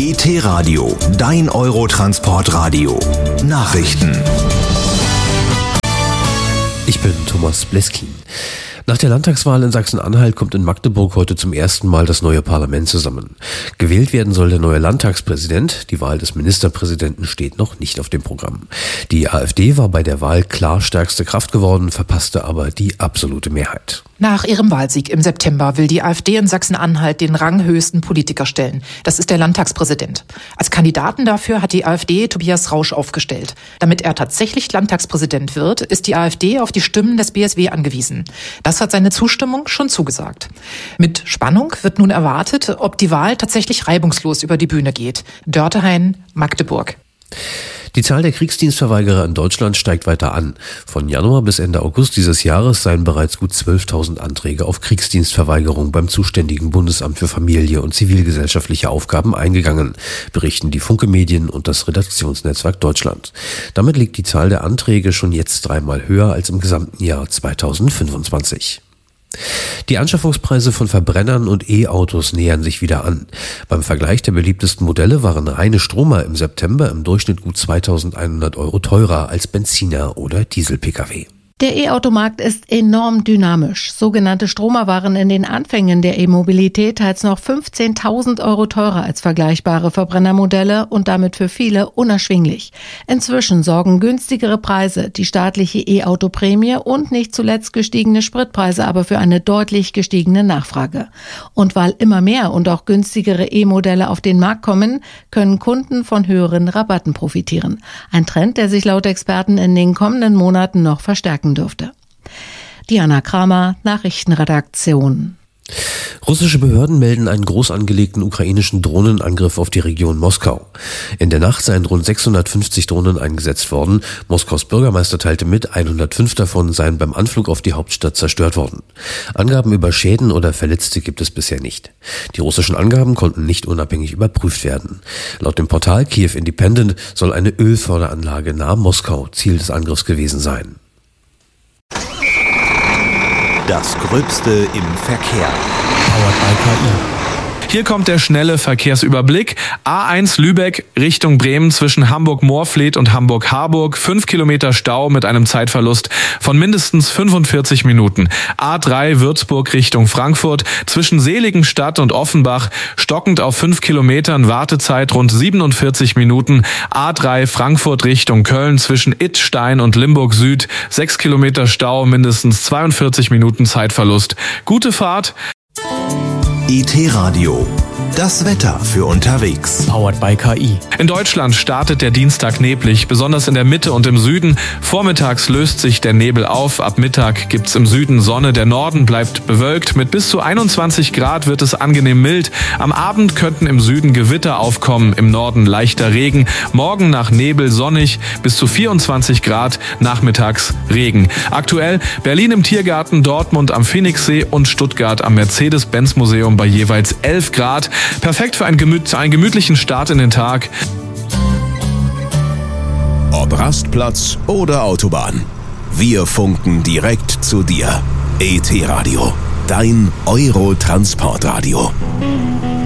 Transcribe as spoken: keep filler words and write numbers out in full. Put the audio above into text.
E T-Radio, dein Eurotransportradio. Nachrichten. Ich bin Thomas Bleskin. Nach der Landtagswahl in Sachsen-Anhalt kommt in Magdeburg heute zum ersten Mal das neue Parlament zusammen. Gewählt werden soll der neue Landtagspräsident. Die Wahl des Ministerpräsidenten steht noch nicht auf dem Programm. Die AfD war bei der Wahl klar stärkste Kraft geworden, verpasste aber die absolute Mehrheit. Nach ihrem Wahlsieg im September will die AfD in Sachsen-Anhalt den ranghöchsten Politiker stellen. Das ist der Landtagspräsident. Als Kandidaten dafür hat die AfD Tobias Rausch aufgestellt. Damit er tatsächlich Landtagspräsident wird, ist die AfD auf die Stimmen des B S W angewiesen. Das hat seine Zustimmung schon zugesagt. Mit Spannung wird nun erwartet, ob die Wahl tatsächlich reibungslos über die Bühne geht. Dörtehain, Magdeburg. Die Zahl der Kriegsdienstverweigerer in Deutschland steigt weiter an. Von Januar bis Ende August dieses Jahres seien bereits gut zwölftausend Anträge auf Kriegsdienstverweigerung beim zuständigen Bundesamt für Familie und zivilgesellschaftliche Aufgaben eingegangen, berichten die Funke Medien und das Redaktionsnetzwerk Deutschland. Damit liegt die Zahl der Anträge schon jetzt dreimal höher als im gesamten Jahr zweitausendfünfundzwanzig. Die Anschaffungspreise von Verbrennern und E-Autos nähern sich wieder an. Beim Vergleich der beliebtesten Modelle waren reine Stromer im September im Durchschnitt gut zweitausendeinhundert Euro teurer als Benziner oder Diesel-P K W. Der E-Automarkt ist enorm dynamisch. Sogenannte Stromer waren in den Anfängen der E-Mobilität teils noch fünfzehntausend Euro teurer als vergleichbare Verbrennermodelle und damit für viele unerschwinglich. Inzwischen sorgen günstigere Preise, die staatliche E-Auto-Prämie und nicht zuletzt gestiegene Spritpreise aber für eine deutlich gestiegene Nachfrage. Und weil immer mehr und auch günstigere E-Modelle auf den Markt kommen, können Kunden von höheren Rabatten profitieren. Ein Trend, der sich laut Experten in den kommenden Monaten noch verstärken dürfte. Diana Kramer, Nachrichtenredaktion. Russische Behörden melden einen groß angelegten ukrainischen Drohnenangriff auf die Region Moskau. In der Nacht seien rund sechshundertfünfzig Drohnen eingesetzt worden. Moskaus Bürgermeister teilte mit, hundertfünf davon seien beim Anflug auf die Hauptstadt zerstört worden. Angaben über Schäden oder Verletzte gibt es bisher nicht. Die russischen Angaben konnten nicht unabhängig überprüft werden. Laut dem Portal Kiev Independent soll eine Ölförderanlage nahe Moskau Ziel des Angriffs gewesen sein. Das Gröbste im Verkehr. Powered by K I. Hier kommt der schnelle Verkehrsüberblick. A eins Lübeck Richtung Bremen zwischen Hamburg-Moorfleet und Hamburg-Harburg. Fünf Kilometer Stau mit einem Zeitverlust von mindestens fünfundvierzig Minuten. A drei Würzburg Richtung Frankfurt zwischen Seligenstadt und Offenbach. Stockend auf fünf Kilometern, Wartezeit rund siebenundvierzig Minuten. A drei Frankfurt Richtung Köln zwischen Idstein und Limburg Süd. Sechs Kilometer Stau, mindestens zweiundvierzig Minuten Zeitverlust. Gute Fahrt. E T-Radio, das Wetter für unterwegs. Powered by K I. In Deutschland startet der Dienstag neblig, besonders in der Mitte und im Süden. Vormittags löst sich der Nebel auf. Ab Mittag gibt's im Süden Sonne. Der Norden bleibt bewölkt. Mit bis zu einundzwanzig Grad wird es angenehm mild. Am Abend könnten im Süden Gewitter aufkommen, im Norden leichter Regen. Morgen nach Nebel sonnig, bis zu vierundzwanzig Grad, nachmittags Regen. Aktuell Berlin im Tiergarten, Dortmund am Phoenixsee und Stuttgart am Mercedes-Benz-Museum bei jeweils elf Grad. Perfekt für einen, gemüt- einen gemütlichen Start in den Tag. Ob Rastplatz oder Autobahn, wir funken direkt zu dir. E T-Radio, dein Eurotransportradio.